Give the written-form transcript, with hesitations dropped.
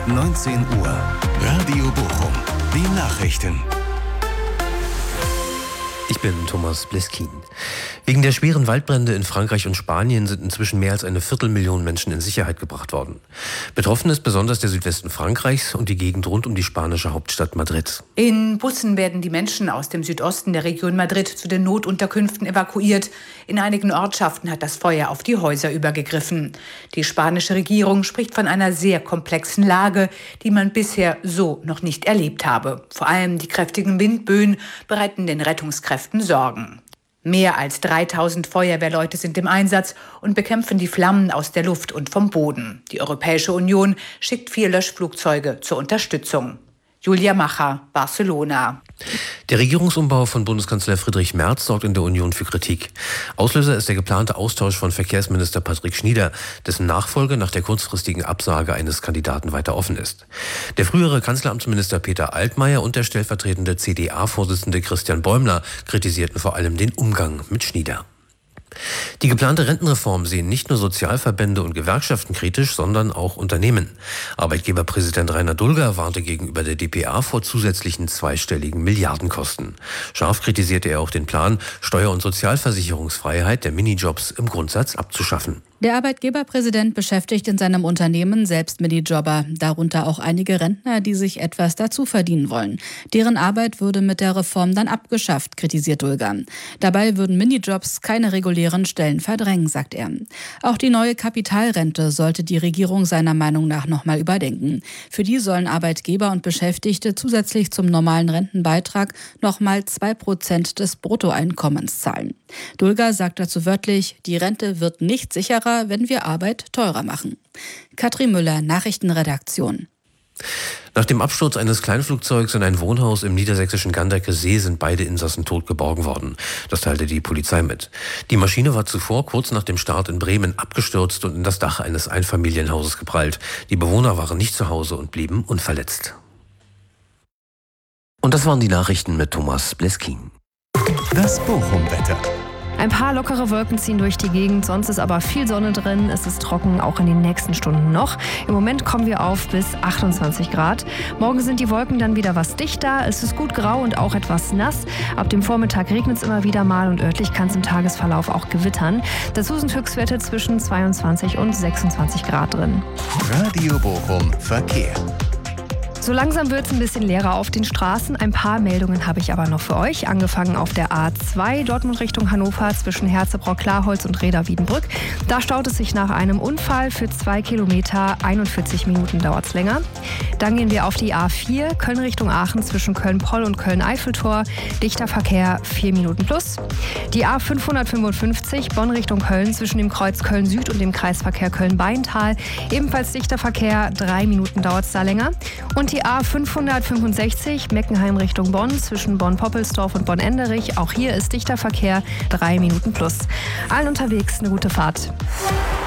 19 Uhr. Radio Bochum. Die Nachrichten. Ich bin Thomas Bleskin. Wegen der schweren Waldbrände in Frankreich und Spanien sind inzwischen mehr als 250.000 Menschen in Sicherheit gebracht worden. Betroffen ist besonders der Südwesten Frankreichs und die Gegend rund um die spanische Hauptstadt Madrid. In Bussen werden die Menschen aus dem Südosten der Region Madrid zu den Notunterkünften evakuiert. In einigen Ortschaften hat das Feuer auf die Häuser übergegriffen. Die spanische Regierung spricht von einer sehr komplexen Lage, die man bisher so noch nicht erlebt habe. Vor allem die kräftigen Windböen bereiten den Rettungskräften Sorgen. Mehr als 3000 Feuerwehrleute sind im Einsatz und bekämpfen die Flammen aus der Luft und vom Boden. Die Europäische Union schickt 4 Löschflugzeuge zur Unterstützung. Julia Macher, Barcelona. Der Regierungsumbau von Bundeskanzler Friedrich Merz sorgt in der Union für Kritik. Auslöser ist der geplante Austausch von Verkehrsminister Patrick Schnieder, dessen Nachfolge nach der kurzfristigen Absage eines Kandidaten weiter offen ist. Der frühere Kanzleramtsminister Peter Altmaier und der stellvertretende CDA-Vorsitzende Christian Bäumler kritisierten vor allem den Umgang mit Schnieder. Die geplante Rentenreform sehen nicht nur Sozialverbände und Gewerkschaften kritisch, sondern auch Unternehmen. Arbeitgeberpräsident Rainer Dulger warnte gegenüber der dpa vor zusätzlichen zweistelligen Milliardenkosten. Scharf kritisierte er auch den Plan, Steuer- und Sozialversicherungsfreiheit der Minijobs im Grundsatz abzuschaffen. Der Arbeitgeberpräsident beschäftigt in seinem Unternehmen selbst Minijobber, darunter auch einige Rentner, die sich etwas dazu verdienen wollen. Deren Arbeit würde mit der Reform dann abgeschafft, kritisiert Dulger. Dabei würden Minijobs keine regulären Stellen verdrängen, sagt er. Auch die neue Kapitalrente sollte die Regierung seiner Meinung nach nochmal überdenken. Für die sollen Arbeitgeber und Beschäftigte zusätzlich zum normalen Rentenbeitrag nochmal 2% des Bruttoeinkommens zahlen. Dulger sagt dazu wörtlich, die Rente wird nicht sicherer, wenn wir Arbeit teurer machen. Katrin Müller, Nachrichtenredaktion. Nach dem Absturz eines Kleinflugzeugs in ein Wohnhaus im niedersächsischen Gandecker See sind beide Insassen tot geborgen worden. Das teilte die Polizei mit. Die Maschine war zuvor kurz nach dem Start in Bremen abgestürzt und in das Dach eines Einfamilienhauses geprallt. Die Bewohner waren nicht zu Hause und blieben unverletzt. Und das waren die Nachrichten mit Thomas Bleskin. Das Bochum-Wetter. Ein paar lockere Wolken ziehen durch die Gegend, sonst ist aber viel Sonne drin. Es ist trocken, auch in den nächsten Stunden noch. Im Moment kommen wir auf bis 28 Grad. Morgen sind die Wolken dann wieder was dichter. Es ist gut grau und auch etwas nass. Ab dem Vormittag regnet es immer wieder mal und örtlich kann es im Tagesverlauf auch gewittern. Dazu sind Höchstwerte zwischen 22 und 26 Grad drin. Radio Bochum Verkehr. So langsam wird es ein bisschen leerer auf den Straßen. Ein paar Meldungen habe ich aber noch für euch. Angefangen auf der A2 Dortmund Richtung Hannover zwischen Herzebrock-Klarholz und Reda-Wiedenbrück. Da staut es sich nach einem Unfall für 2 Kilometer. 41 Minuten dauert es länger. Dann gehen wir auf die A4 Köln Richtung Aachen zwischen Köln-Poll und Köln-Eiffeltor. Dichter Verkehr 4 Minuten plus. Die A555 Bonn Richtung Köln zwischen dem Kreuz Köln-Süd und dem Kreisverkehr Köln-Beintal. Ebenfalls dichter Verkehr, 3 Minuten dauert es da länger. Und die A565 Meckenheim Richtung Bonn zwischen Bonn-Poppelsdorf und Bonn-Enderich. Auch hier ist dichter Verkehr, 3 Minuten plus. Allen unterwegs eine gute Fahrt.